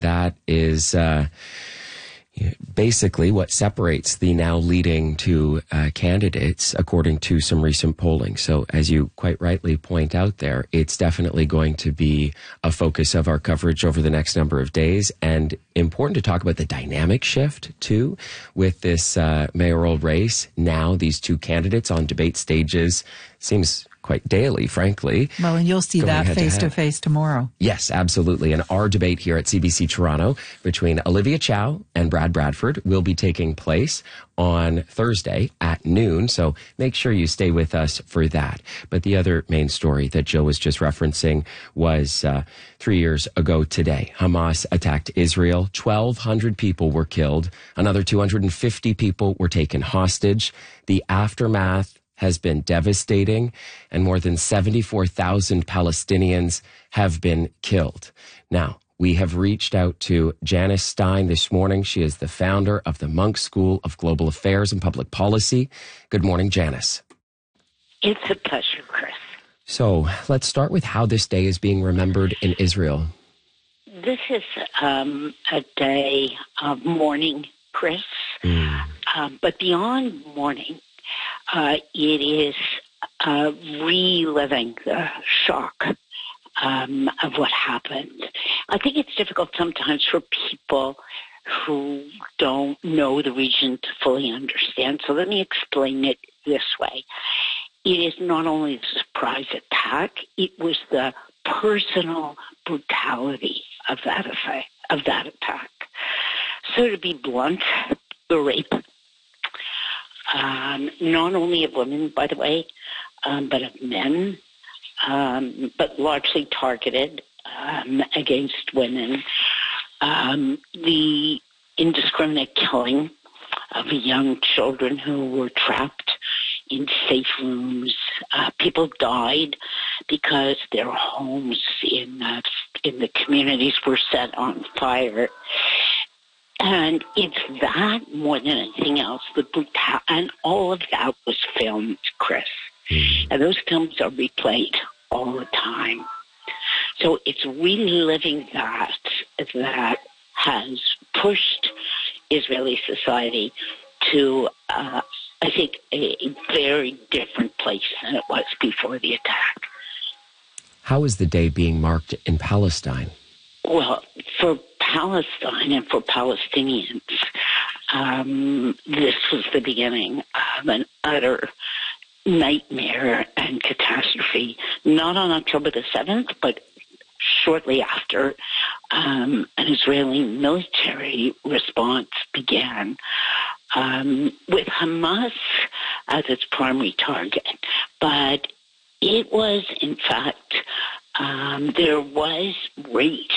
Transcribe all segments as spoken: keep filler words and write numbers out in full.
That is uh, basically what separates the now leading two uh, candidates, according to some recent polling. So as you quite rightly point out there, it's definitely going to be a focus of our coverage over the next number of days, and important to talk about the dynamic shift, too, with this uh, mayoral race. Now these two candidates on debate stages seems quite daily, frankly. Well, and you'll see that face-to-face tomorrow. Yes, absolutely. And our debate here at C B C Toronto between Olivia Chow and Brad Bradford will be taking place on Thursday at noon, so make sure you stay with us for that. But the other main story that Jill was just referencing was uh, three years ago today, Hamas attacked Israel. twelve hundred people were killed. Another two hundred fifty people were taken hostage. The aftermath has been devastating, and more than seventy-four thousand Palestinians have been killed. Now, we have reached out to Janice Stein this morning. She is the founder of the Munk School of Global Affairs and Public Policy. Good morning, Janice. It's a pleasure, Chris. So let's start with how this day is being remembered in Israel. This is um, a day of mourning, Chris. Mm. Um, but beyond mourning, Uh, it is uh, reliving the shock um, of what happened. I think it's difficult sometimes for people who don't know the region to fully understand. So let me explain it this way. It is not only the surprise attack, it was the personal brutality of that effect, of that attack. So to be blunt, the rape Um, not only of women, by the way, um, but of men, um, but largely targeted um, against women. Um, the indiscriminate killing of young children who were trapped in safe rooms. Uh, people died because their homes in uh, in the communities were set on fire. And it's that more than anything else, the brutal, and all of that was filmed, Chris. Mm-hmm. And those films are replayed all the time. So it's reliving that that has pushed Israeli society to, uh, I think, a, a very different place than it was before the attack. How is the day being marked in Palestine? Well, for Palestine and for Palestinians, um, this was the beginning of an utter nightmare and catastrophe, not on October the seventh, but shortly after um, an Israeli military response began, um, with Hamas as its primary target. But it was, in fact, um, there was rage.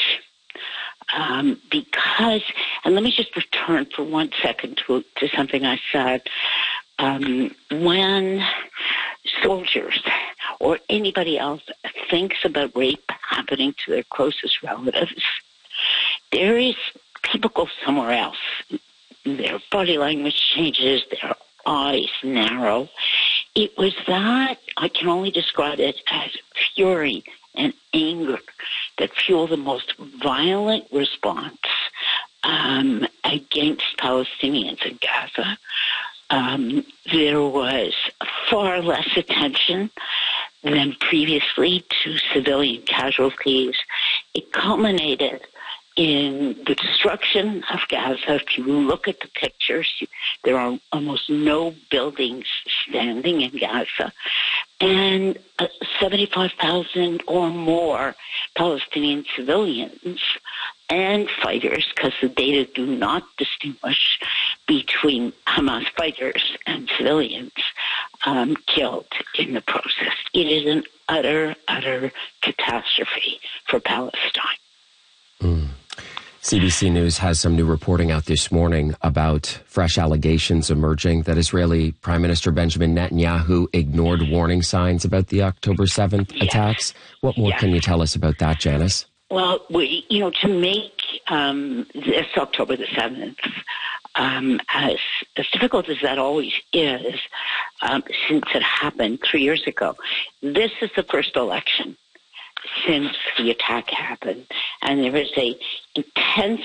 Um, because, and let me just return for one second to, to something I said. Um, when soldiers or anybody else thinks about rape happening to their closest relatives, there is, people go somewhere else. Their body language changes, their eyes narrow. It was that, I can only describe it as fury and anger that fueled the most violent response um, against Palestinians in Gaza. Um, there was far less attention than previously to civilian casualties. It culminated in the destruction of Gaza. If you look at the pictures, there are almost no buildings standing in Gaza. And uh, seventy-five thousand or more Palestinian civilians and fighters, because the data do not distinguish between Hamas fighters and civilians, um, killed in the process. It is an utter, utter catastrophe for Palestine. Mm. C B C News has some new reporting out this morning about fresh allegations emerging that Israeli Prime Minister Benjamin Netanyahu ignored warning signs about the October seventh yes. attacks. What more yes. can you tell us about that, Janice? Well, we, you know, to make um, this October the seventh um, as, as difficult as that always is, um, since it happened three years ago, this is the first election since the attack happened. And there is a intense